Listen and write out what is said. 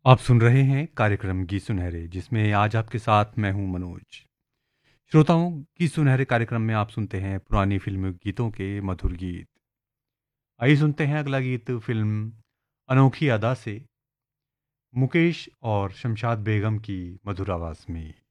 आप सुन रहे हैं कार्यक्रम गीत सुनहरे, जिसमें आज आपके साथ मैं हूं मनोज। श्रोताओं, गीत सुनहरे कार्यक्रम में आप सुनते हैं पुरानी फिल्म गीतों के मधुर गीत। आइए सुनते हैं अगला गीत फिल्म अनोखी अदा से मुकेश और शमशाद बेगम की मधुर आवाज में।